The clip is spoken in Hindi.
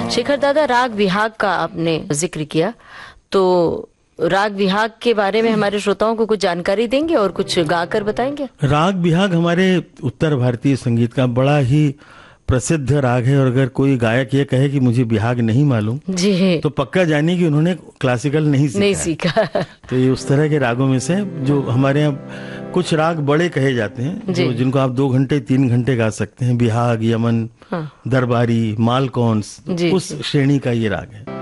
शेखर दादा, राग विहाग का आपने जिक्र किया, तो राग विहाग के बारे में हमारे श्रोताओं को कुछ जानकारी देंगे और कुछ गाकर बताएंगे? राग विहाग हमारे उत्तर भारतीय संगीत का बड़ा ही प्रसिद्ध राग है, और अगर कोई गायक ये कहे कि मुझे विहाग नहीं मालूम जी, तो पक्का जानिए कि उन्होंने क्लासिकल नहीं सीखा। तो ये उस तरह के रागों में से जो हमारे यहाँ कुछ राग बड़े कहे जाते हैं, जो जिनको आप 2 घंटे 3 घंटे गा सकते हैं। विहाग, यमन, दरबारी, मालकौंस, उस श्रेणी का ये राग है।